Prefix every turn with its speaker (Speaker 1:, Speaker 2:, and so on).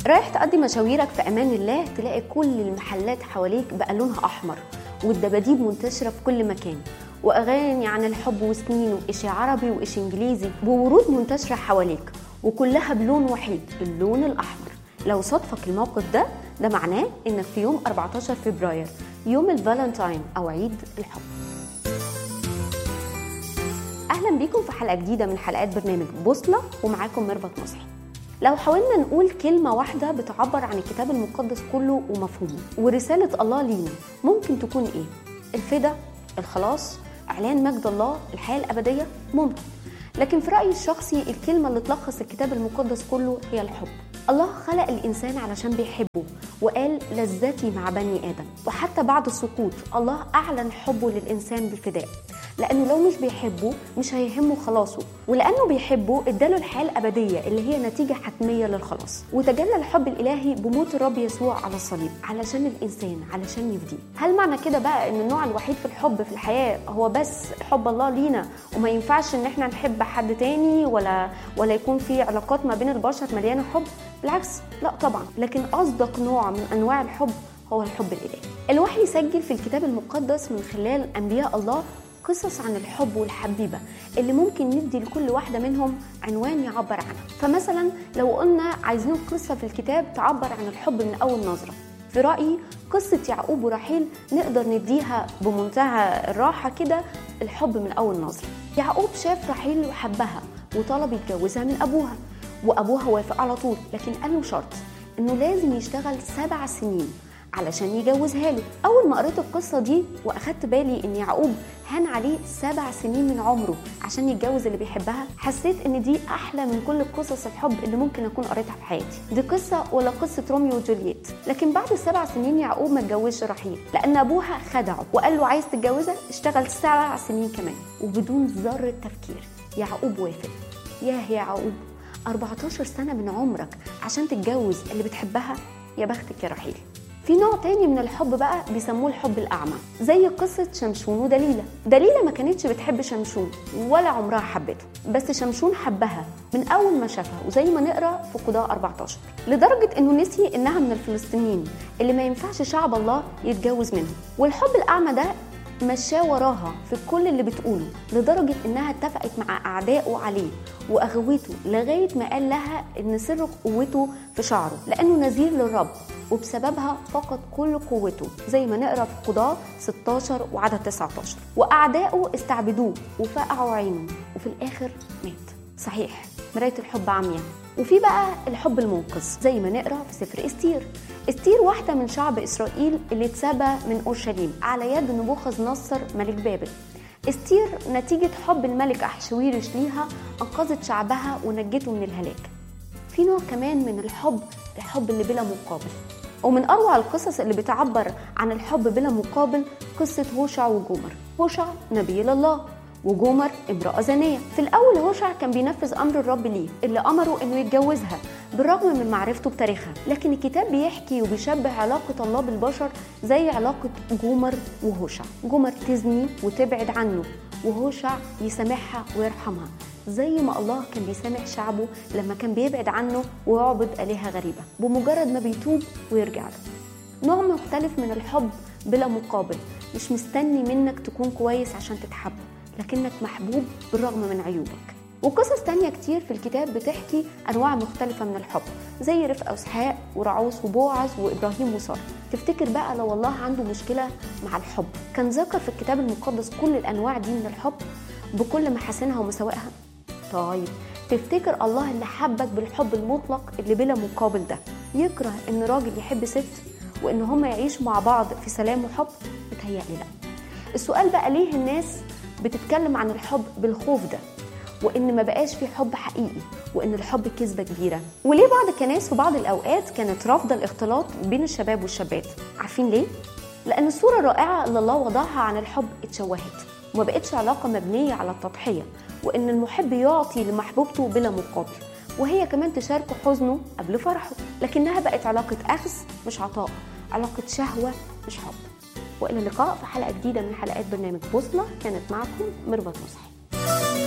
Speaker 1: رايح تقضي مشاويرك في امان الله، تلاقي كل المحلات حواليك بقى لونها احمر، والدباديب منتشره في كل مكان، واغاني عن الحب وسنين، وإشي عربي وإشي انجليزي، وورود منتشره حواليك وكلها بلون وحيد، اللون الاحمر. لو صادفك الموقف ده معناه انك في يوم 14 فبراير، يوم الفالنتاين او عيد الحب. اهلا بيكم في حلقه جديده من حلقات برنامج بوصله، ومعاكم ميرفت مصحي. لو حاولنا نقول كلمة واحدة بتعبر عن الكتاب المقدس كله ومفهومه ورسالة الله لينا، ممكن تكون ايه؟ الفدا، الخلاص، اعلان مجد الله، الحياة الابدية، ممكن. لكن في رأيي الشخصي الكلمة اللي تلخص الكتاب المقدس كله هي الحب. الله خلق الإنسان علشان بيحبه، وقال لذتي مع بني آدم. وحتى بعد السقوط الله أعلن حبه للإنسان بالفداء، لأنه لو مش بيحبه مش هيهمه خلاصه، ولأنه بيحبه اداله الحياة الأبدية اللي هي نتيجة حتمية للخلاص. وتجلى الحب الإلهي بموت الرب يسوع على الصليب علشان الإنسان، علشان يفديه. هل معنى كده بقى إن النوع الوحيد في الحب في الحياة هو بس حب الله لينا، وما ينفعش إن احنا نحب حد تاني ولا يكون في علاقات ما بين البشر مليانة حب؟ بالعكس، لا طبعا. لكن أصدق نوع من أنواع الحب هو الحب الإلهي. الوحي سجل في الكتاب المقدس من خلال أنبياء الله قصص عن الحب والحبيبة اللي ممكن ندي لكل واحدة منهم عنوان يعبر عنها. فمثلا لو قلنا عايزين قصة في الكتاب تعبر عن الحب من أول نظرة، في رأيي قصة يعقوب ورحيل نقدر نديها بمنتهى الراحة كده الحب من أول نظرة. يعقوب شاف رحيل وحبها وطلب يتجوزها من أبوها، وأبوها وافق على طول، لكن قال له شرط إنه لازم يشتغل 7 سنين علشان يجوزها له. أول ما قريت القصة دي وأخدت بالي إن يعقوب هان عليه 7 سنين من عمره عشان يتجوز اللي بيحبها، حسيت إن دي أحلى من كل قصص الحب اللي ممكن أكون قريتها في حياتي. دي قصة ولا قصة روميو وجولييت. لكن بعد ال7 سنين يعقوب ما اتجوزش رحيل، لأن أبوها خدعه وقال له عايز تتجوزها اشتغل 7 سنين كمان. وبدون ذرة تفكير يعقوب وافق. يا يعقوب، 14 سنة من عمرك عشان تتجوز اللي بتحبها؟ يا بختك يا رحيل. في نوع تاني من الحب بقى بيسموه الحب الأعمى، زي قصة شمشون ودليلة. دليلة ما كانتش بتحب شمشون ولا عمرها حبته، بس شمشون حبها من أول ما شافها، وزي ما نقرأ في قضاء 14، لدرجة إنه نسي إنها من الفلسطينيين اللي ما ينفعش شعب الله يتجوز منهم. والحب الأعمى ده مشاه وراها في كل اللي بتقوله، لدرجة إنها اتفقت مع أعدائه عليه وأغوته، لغاية ما قال لها إن سر قوته في شعره، لأنه نذير للرب، وبسببها فقد كل قوته، زي ما نقرأ في قضاء 16 وعدد 19. وأعدائه استعبدوه وفقعوا عينه، وفي الآخر مات. صحيح، مراية الحب عمياء. وفي بقى الحب المنقذ، زي ما نقرأ في سفر استير. استير واحدة من شعب إسرائيل اللي اتسبى من أورشليم على يد نبوخذ نصر ملك بابل. استير نتيجة حب الملك أحشويرش ليها أنقذت شعبها ونجته من الهلاك. في نوع كمان من الحب اللي بلا مقابل، ومن أروع القصص اللي بتعبر عن الحب بلا مقابل قصة هوشع وجومر. هوشع نبي الله، وجومر امرأة زانية. في الأول هوشع كان بينفذ أمر الرب ليه اللي أمره إنه يتجوزها بالرغم من معرفته بتاريخها، لكن الكتاب بيحكي وبيشبه علاقة الله بالبشر زي علاقة جومر وهوشع. جومر تزني وتبعد عنه، وهوشع يسامحها ويرحمها، زي ما الله كان بيسامح شعبه لما كان بيبعد عنه ويعبد آلهة غريبة بمجرد ما بيتوب ويرجع له. نوع مختلف من الحب بلا مقابل، مش مستني منك تكون كويس عشان تتحب، لكنك محبوب بالرغم من عيوبك. وقصص تانية كتير في الكتاب بتحكي أنواع مختلفة من الحب، زي رفقة وإسحاق ورعوس وبوعز وإبراهيم وسارة. تفتكر بقى لو الله عنده مشكلة مع الحب كان ذكر في الكتاب المقدس كل الأنواع دي من الحب بكل محاسنها ومساوئها؟ طيب تفتكر الله اللي حبك بالحب المطلق اللي بلا مقابل ده يكره إن راجل يحب ست وإن هما يعيشوا مع بعض في سلام وحب؟ بتهيألي لا. السؤال بقى ليه الناس بتتكلم عن الحب بالخوف ده، وإن ما بقاش في حب حقيقي، وإن الحب كذبة كبيرة؟ وليه بعض الكنائس في بعض الأوقات كانت رافضة الاختلاط بين الشباب والشابات؟ عارفين ليه؟ لأن الصورة الرائعة اللي الله وضعها عن الحب اتشوهت، وما بقتش علاقة مبنية على التضحية، وإن المحب يعطي لمحبوبته بلا مقابل، وهي كمان تشاركه حزنه قبل فرحه، لكنها بقت علاقة أخذ مش عطاء، علاقة شهوة مش حب. وإلى اللقاء في حلقة جديدة من حلقات برنامج بوصلة. كانت معكم ميرفت مصحي.